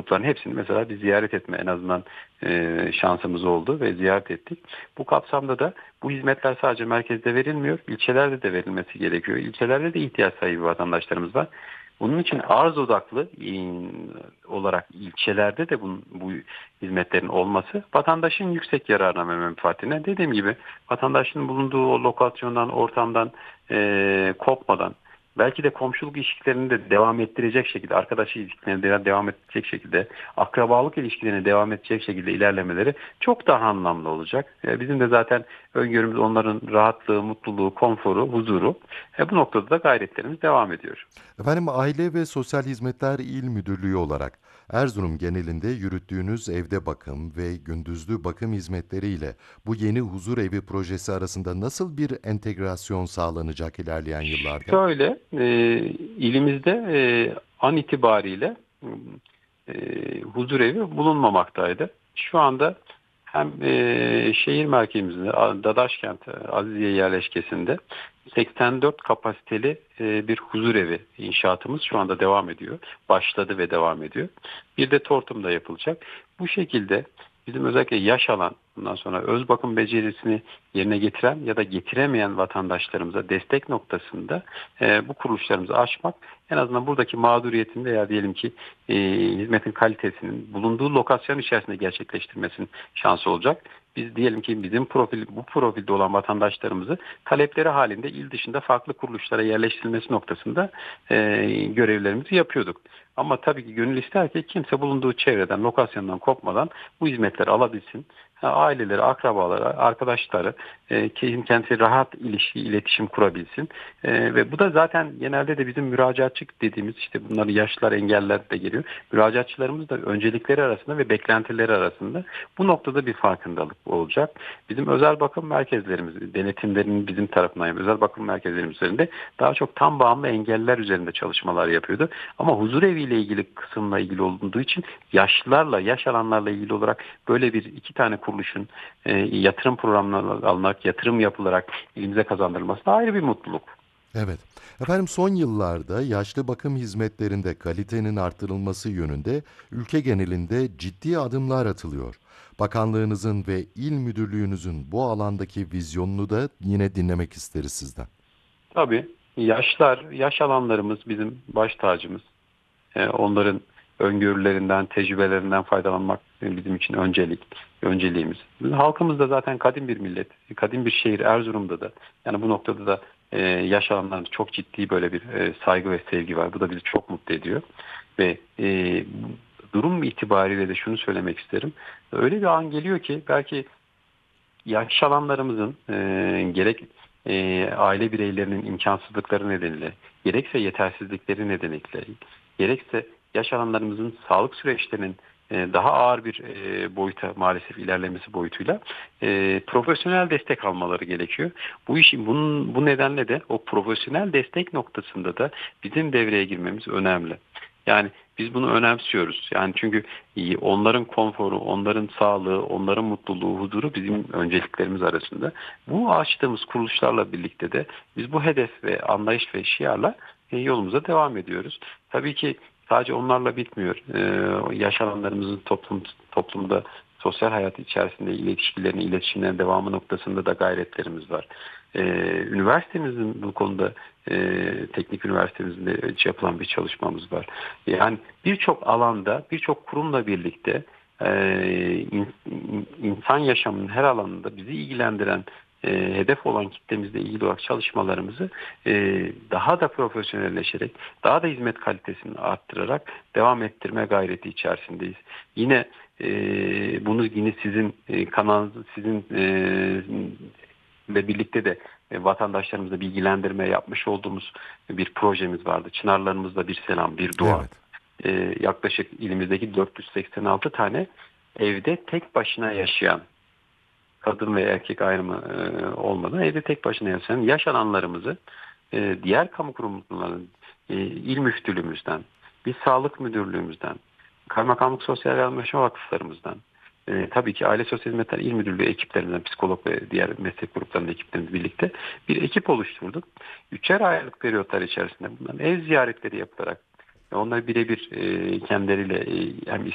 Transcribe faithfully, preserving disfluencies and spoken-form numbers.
grupların hepsini mesela bir ziyaret etme en azından e, şansımız oldu ve ziyaret ettik. Bu kapsamda da bu hizmetler sadece merkezde verilmiyor, ilçelerde de verilmesi gerekiyor. İlçelerde de ihtiyaç sahibi vatandaşlarımız var. Bunun için arz odaklı e, olarak ilçelerde de bu, bu hizmetlerin olması vatandaşın yüksek yararına ve menfaatine, dediğim gibi vatandaşın bulunduğu o lokasyondan, ortamdan e, kopmadan, belki de komşuluk ilişkilerini de devam ettirecek şekilde, arkadaş ilişkilerini de devam edecek şekilde, akrabalık ilişkilerini devam edecek şekilde ilerlemeleri çok daha anlamlı olacak. E, bizim de zaten öngörümüz onların rahatlığı, mutluluğu, konforu, huzuru. E, bu noktada da gayretlerimiz devam ediyor. Efendim, Aile ve Sosyal Hizmetler İl Müdürlüğü olarak Erzurum genelinde yürüttüğünüz evde bakım ve gündüzlü bakım hizmetleriyle bu yeni huzur evi projesi arasında nasıl bir entegrasyon sağlanacak ilerleyen yıllarda? Şöyle, e, ilimizde e, an itibariyle e, huzur evi bulunmamaktaydı. Şu anda hem e, şehir merkezimizde, Dadaşkent, Aziziye yerleşkesinde seksen dört kapasiteli e, bir huzur evi inşaatımız şu anda devam ediyor. Başladı ve devam ediyor. Bir de Tortum'da yapılacak. Bu şekilde bizim özellikle yaş alan, bundan sonra öz bakım becerisini yerine getiren ya da getiremeyen vatandaşlarımıza destek noktasında e, bu kuruluşlarımızı açmak, en azından buradaki mağduriyetin veya diyelim ki e, hizmetin kalitesinin bulunduğu lokasyon içerisinde gerçekleştirmesinin şansı olacak. Biz diyelim ki bizim profil, bu profilde olan vatandaşlarımızı talepleri halinde il dışında farklı kuruluşlara yerleştirilmesi noktasında e, görevlerimizi yapıyorduk. Ama tabii ki gönül ister ki kimse bulunduğu çevreden, lokasyondan kopmadan bu hizmetleri alabilsin. Ha, aileleri, akrabaları, arkadaşları e, kendisi rahat ilişki, iletişim kurabilsin. E, ve bu da zaten genelde de bizim müracaatçı dediğimiz, işte bunları yaşlılar, engelliler de geliyor. Müracaatçılarımız da öncelikleri arasında ve beklentileri arasında bu noktada bir farkındalık olacak. Bizim özel bakım merkezlerimiz, denetimlerinin bizim tarafından özel bakım merkezlerimiz üzerinde daha çok tam bağımlı engelliler üzerinde çalışmalar yapıyordu. Ama huzur eviyle ilgili kısımla ilgili olduğu için yaşlılarla, yaş alanlarla ilgili olarak böyle bir iki tane kuruluşun e, yatırım programlarına alınarak, yatırım yapılarak elimize kazandırılması da ayrı bir mutluluk. Evet. Efendim, son yıllarda yaşlı bakım hizmetlerinde kalitenin artırılması yönünde ülke genelinde ciddi adımlar atılıyor. Bakanlığınızın ve il müdürlüğünüzün bu alandaki vizyonunu da yine dinlemek isteriz sizden. Tabii yaşlar, yaş alanlarımız bizim baş tacımız. E, onların öngörülerinden, tecrübelerinden faydalanmak bizim için öncelik, önceliğimiz. Bizim halkımız da zaten kadim bir millet, kadim bir şehir, Erzurum'da da. Yani bu noktada da e, yaş alanlarında çok ciddi böyle bir e, saygı ve sevgi var. Bu da bizi çok mutlu ediyor. Ve e, durum itibariyle de şunu söylemek isterim. Öyle bir an geliyor ki belki yaş alanlarımızın e, gerek e, aile bireylerinin imkansızlıkları nedeniyle, gerekse yetersizlikleri nedeniyle, gerekse yaş alanlarımızın sağlık süreçlerinin e, daha ağır bir e, boyuta maalesef ilerlemesi boyutuyla e, profesyonel destek almaları gerekiyor. Bu işin bunun bu nedenle de o profesyonel destek noktasında da bizim devreye girmemiz önemli. Yani biz bunu önemsiyoruz. Yani çünkü onların konforu, onların sağlığı, onların mutluluğu, huzuru bizim önceliklerimiz arasında. Bu açtığımız kuruluşlarla birlikte de biz bu hedef ve anlayış ve şiarla e, yolumuza devam ediyoruz. Tabii ki sadece onlarla bitmiyor. Ee, yaş alanlarımızın toplum, toplumda sosyal hayat içerisinde ilişkilerini, iletişimlerin devamı noktasında da gayretlerimiz var. Ee, üniversitemizin bu konuda e, teknik üniversitemizde yapılan bir çalışmamız var. Yani birçok alanda, birçok kurumla birlikte e, in, insan yaşamının her alanında bizi ilgilendiren e, hedef olan kitlemizle ilgili olarak çalışmalarımızı e, daha da profesyonelleşerek, daha da hizmet kalitesini arttırarak devam ettirme gayreti içerisindeyiz. Yine e, bunu yine sizin e, kanalınız, sizin e, ve birlikte de e, vatandaşlarımızla bilgilendirme yapmış olduğumuz bir projemiz vardı. Çınarlarımızda bir selam, bir dua. Evet. E, yaklaşık ilimizdeki dört yüz seksen altı tane evde tek başına yaşayan, kadın ve erkek ayrımı e, olmadan evde tek başına yaşayan yaş alanlarımızı e, diğer kamu kurumlarının, e, il müftülüğümüzden, biz sağlık müdürlüğümüzden, kaymakamlık sosyal yardım vakıflarımızdan, e, tabii ki Aile Sosyal Hizmetler İl Müdürlüğü ekiplerinden, psikolog ve diğer meslek gruplarının ekiplerimizle birlikte bir ekip oluşturduk. Üçer aylık periyotlar içerisinde bunların ev ziyaretleri yapılarak, onları birebir e, kendileriyle e, hem